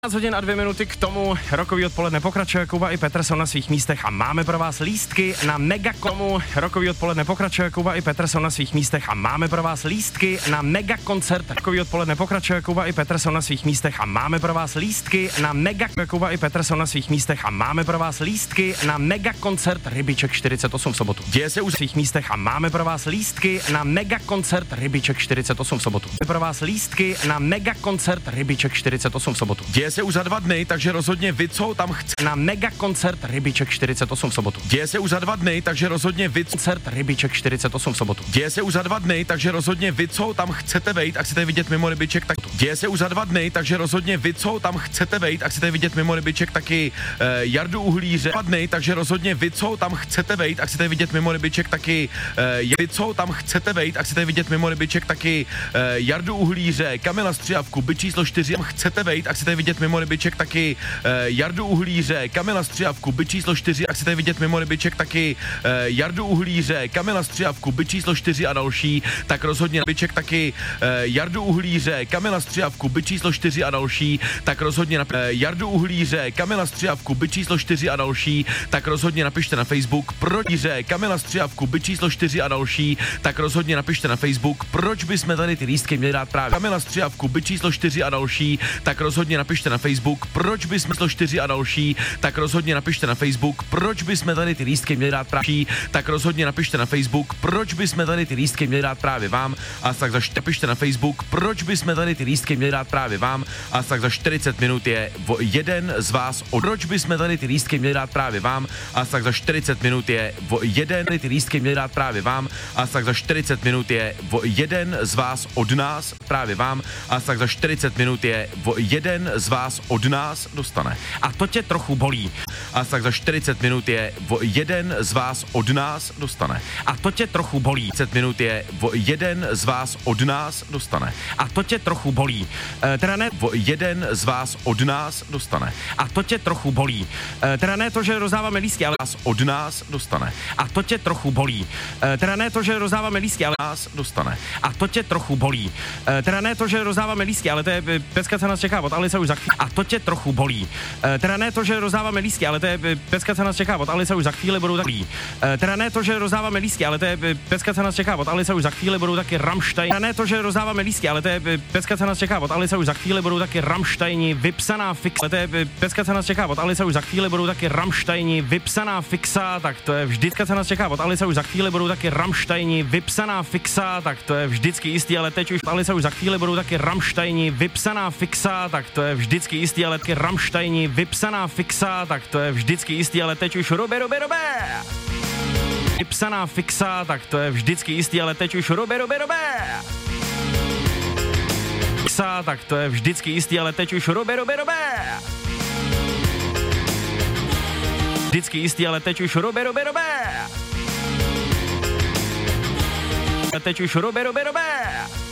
Hodin a 2 minuty k tomu rokový odpoledne pokračuje. Kuba i Petr jsou na svých místech a máme pro vás lístky na Megakomu. Rokový odpoledne pokračuje. Kuba i Petr jsou na svých místech a máme pro vás lístky na Megakoncert. Rokový odpoledne pokračuje. Kuba i Petr jsou na svých místech a máme pro vás lístky na Kuba i Petr jsou na svých místech a máme pro vás lístky na Megakoncert Rybiček 48 v sobotu. Děje se už v svých místech a máme pro vás lístky na Megakoncert Rybiček 48 v sobotu. Pro vás lístky na Megakoncert Rybiček 48 v sobotu. Děje se už za 2 dny, takže rozhodně vy, co tam chcete. Na Megakoncert Rybiček 48 v sobotu. Děje se už za 2 dny, takže rozhodně vy, Koncert Rybiček 48 v sobotu. Děje se už za 2 dny, takže rozhodně vy, co tam chcete vejít a chcete vidět mimo Rybiček, tak děje se už za 2 dny, takže rozhodně vy, co tam chcete vejít a chcete vidět mimo Rybiček, taky Jardu Uhlíře. 2 dny, takže rozhodně vy, co tam chcete vejít a chcete vidět mimo Rybiček, taky vy, co tam chcete vejít a chcete vidět mimo Rybiček, taky Jardu Uhlíře, Kamila Střihavku, byt číslo 4, chcete vejít a chcete vidět mimo Rybiček, taky Jardu Uhlíře, Kamila Střihavku, byt číslo 4 a chcete vidět mimo Rybiček, taky Jardu Uhlíře, Kamila Střihavku, byt číslo 4 a další, tak rozhodně Rybiček, taky Jardu Uhlíře, Kamila Střihavku, byt číslo 4 a další, tak rozhodně Jardu Uhlíře, Kamila Střihavku, byt číslo 4 a další, tak rozhodně napište na Facebook, proč Kamila Střihavku, byt číslo 4 a další, tak rozhodně napište na Facebook, proč bychom tady ty lístky měli dát právě Kamila Střihavku, byt číslo 4 a další, tak rozhodně napište na Facebook, proč bychom to 4 a další, tak rozhodně napište na Facebook, proč bychom tady ty lístky měli dát právě, tak rozhodně napište na Facebook, proč bychom tady ty lístky měli dát právě vám a tak napište na Facebook, proč bychom tady ty lístky měli dát právě vám a tak za 40 minut je jeden z vás, proč bychom tady ty lístky měli dát právě vám a tak za 40 minut je jeden ty lístky měli dát právě vám a tak za 40 minut je jeden z vás od nás právě vám a tak za 40 minut je jeden z vás od nás dostane. A to tě trochu bolí. A tak za 40 minut je jeden z vás od nás dostane. A to tě trochu bolí. 40 minut je jeden z vás od nás dostane. A to tě trochu bolí. Teda ne. Jeden z vás od nás dostane. A to tě trochu bolí. Teda ne to, že rozdáváme lístky, ale vás od nás dostane. A to tě trochu bolí. Teda ne to, že rozdáváme lístky, ale nás dostane. A to tě trochu bolí. Teda ne to, že rozdáváme lístky, ale to je pecka, co nás čeká od Alice už za chvíli. A to tě trochu bolí. Teda ne to, že rozdáváme lístky, ale to je pecka, co nás čeká od Alice už za chvíli budou taky. Teda ne to, že rozdáváme lístky, ale to je pecka, co nás čeká od Alice už za chvíli budou taky Rammstein. Teda ne to, že rozdáváme lístky, ale to je pecka, co nás čeká od Alice už za chvíli budou taky Rammsteini, vypsaná fixa. To je pecka, co nás čeká od Alice už za chvíli budou taky Rammsteini, vypsaná fixa, tak to je vždycky, co nás čeká od Alice už za chvíli budou taky Rammsteini, vypsaná fixa, tak to je vždycky jistý, ale teď už Alice už za chvíli budou taky Rammsteini, vypsaná fixa, tak to je vždycky jistý, ale taky Rammsteini, vypsaná fixa, tak to je vždycky jistý, ale teď už robe. Vypsaná fixa, tak to je vždycky jistý, ale teď už robe. Fixa, tak to je vždycky jistý, ale teď už robe. Vždycky jistý, ale teď už robe. Teď už robe.